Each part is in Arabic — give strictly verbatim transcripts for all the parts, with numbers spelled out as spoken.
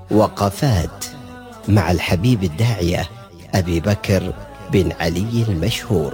وقفات مع الحبيب الداعية أبي بكر بن علي المشهور.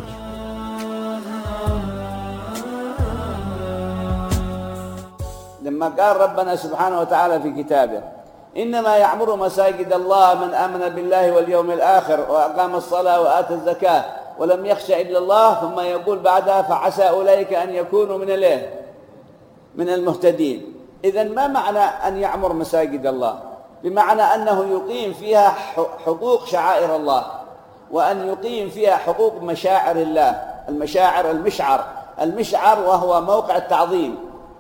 لما قال ربنا سبحانه وتعالى في كتابه: إنما يعمر مساجد الله من آمن بالله واليوم الآخر وأقام الصلاة وآتى الزكاة ولم يخش إلا الله، ثم يقول بعدها: فعسى أولئك أن يكونوا من الايه؟ من المهتدين. إذن ما معنى أن يعمر مساجد الله؟ بمعنى أنه يقيم فيها حقوق شعائر الله، وأن يقيم فيها حقوق مشاعر الله. المشاعر، المشعر المشعر وهو موقع التعظيم.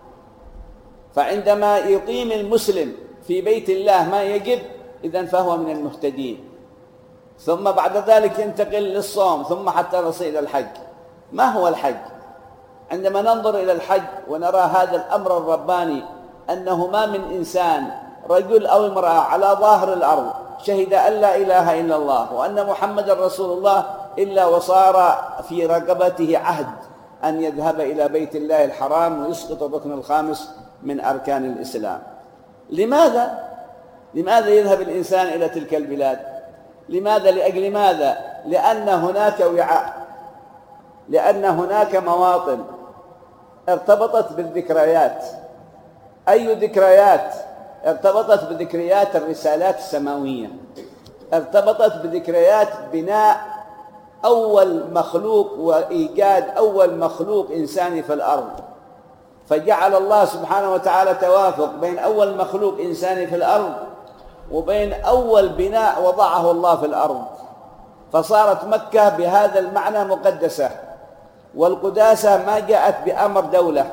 فعندما يقيم المسلم في بيت الله ما يجب، إذن فهو من المهتدين. ثم بعد ذلك ينتقل للصوم، ثم حتى نصل إلى الحج. ما هو الحج؟ عندما ننظر إلى الحج ونرى هذا الأمر الرباني، أنه ما من إنسان رجل أو امرأة على ظاهر الأرض شهد أن لا إله إلا الله وأن محمد رسول الله إلا وصار في رقبته عهد أن يذهب إلى بيت الله الحرام ويسقط الركن الخامس من أركان الإسلام. لماذا؟ لماذا يذهب الإنسان إلى تلك البلاد؟ لماذا؟ لأجل ماذا؟ لأن هناك وعاء، لأن هناك مواطن ارتبطت بالذكريات. أي ذكريات؟ ارتبطت بذكريات الرسالات السماوية، ارتبطت بذكريات بناء أول مخلوق وإيجاد أول مخلوق إنساني في الأرض. فجعل الله سبحانه وتعالى توافق بين أول مخلوق إنساني في الأرض وبين أول بناء وضعه الله في الأرض، فصارت مكة بهذا المعنى مقدسة. والقداسة ما جاءت بأمر دولة،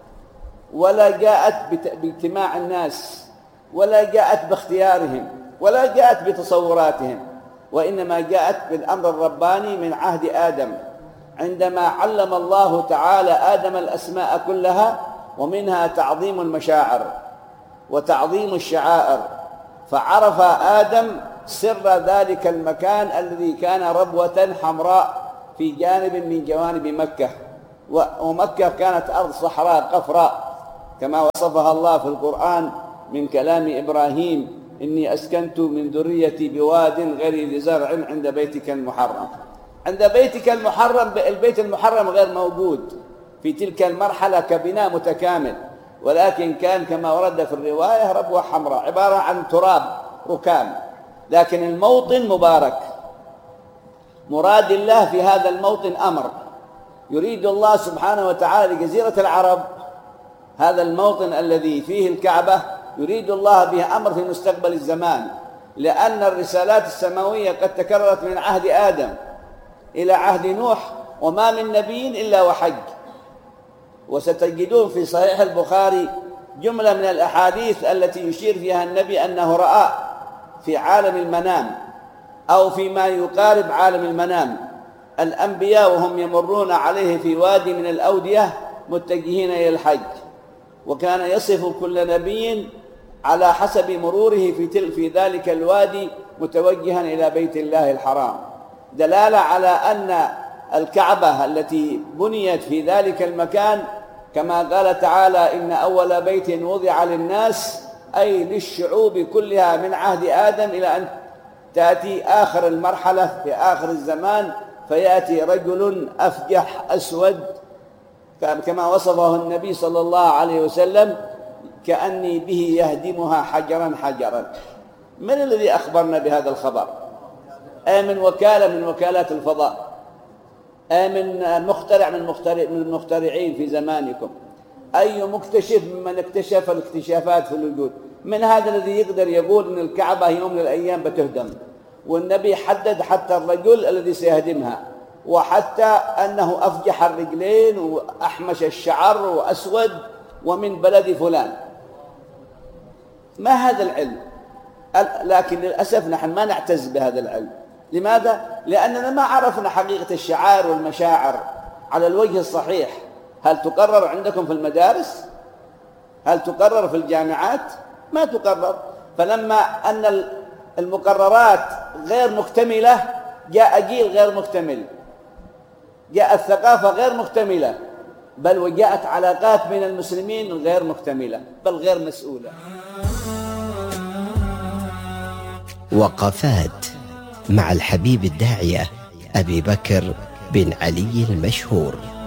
ولا جاءت باجتماع الناس، ولا جاءت باختيارهم، ولا جاءت بتصوراتهم، وإنما جاءت بالأمر الرباني من عهد آدم، عندما علم الله تعالى آدم الأسماء كلها، ومنها تعظيم المشاعر وتعظيم الشعائر. فعرف آدم سر ذلك المكان الذي كان ربوة حمراء في جانب من جوانب مكة، ومكة كانت أرض صحراء قفراء كما وصفها الله في القرآن من كلام إبراهيم: إني أسكنت من ذريتي بواد غير ذي زرع عند بيتك المحرم. عند بيتك المحرم، البيت المحرم غير موجود في تلك المرحلة كبناء متكامل، ولكن كان كما ورد في الرواية ربوة حمراء عبارة عن تراب ركام، لكن الموطن مبارك. مراد الله في هذا الموطن أمر يريد الله سبحانه وتعالى لجزيرة العرب، هذا الموطن الذي فيه الكعبة يريد الله به أمر في مستقبل الزمان، لأن الرسالات السماوية قد تكررت من عهد آدم إلى عهد نوح، وما من نبي إلا وحج. وستجدون في صحيح البخاري جملة من الأحاديث التي يشير فيها النبي أنه رأى في عالم المنام أو فيما يقارب عالم المنام الأنبياء وهم يمرون عليه في وادي من الأودية متجهين إلى الحج، وكان يصف كل نبي على حسب مروره في, تل في ذلك الوادي متوجها إلى بيت الله الحرام، دلالة على أن الكعبة التي بنيت في ذلك المكان كما قال تعالى: إن أول بيت وضع للناس، أي للشعوب كلها من عهد آدم إلى أن تأتي آخر المرحلة في آخر الزمان، فيأتي رجل أفجح أسود كما وصفه النبي صلى الله عليه وسلم: كأني به يهدمها حجرا حجرا. من الذي أخبرنا بهذا الخبر؟ أي من وكالة من وكالات الفضاء، أي من مخترع من مخترع من المخترعين في زمانكم، أي مكتشف ممن اكتشف الاكتشافات في الوجود. من هذا الذي يقدر يقول أن الكعبة يوم من الأيام بتهدم؟ والنبي حدد حتى الرجل الذي سيهدمها، وحتى أنه أفجح الرجلين وأحمش الشعر وأسود ومن بلد فلان. ما هذا العلم؟ لكن للأسف نحن ما نعتز بهذا العلم. لماذا؟ لأننا ما عرفنا حقيقة الشعائر والمشاعر على الوجه الصحيح. هل تقرر عندكم في المدارس؟ هل تقرر في الجامعات؟ ما تقرر. فلما أن المقررات غير مكتملة جاء جيل غير مكتمل، جاءت ثقافة غير مكتملة، بل وجاءت علاقات بين المسلمين غير مكتملة بل غير مسؤولة. وقفات مع الحبيب الداعية أبي بكر بن علي المشهور.